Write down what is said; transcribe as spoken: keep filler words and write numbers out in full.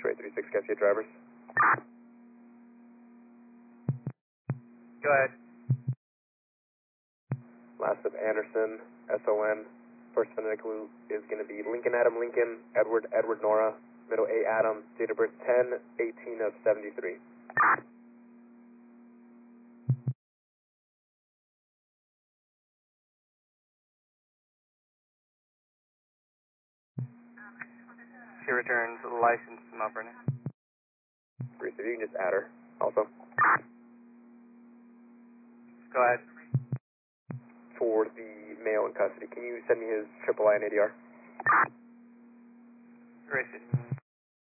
X-ray three six, Cascade drivers. Go ahead. Last of Anderson, S O N. First phonetic clue is going to be Lincoln Adam Lincoln, Edward Edward Nora, middle A Adam, date of birth ten eighteen of seventy-three. She returns license to Mount Vernon. Bruce, if you can just add her also. Go ahead. For the male in custody, can you send me his triple I and A D R? Gracious.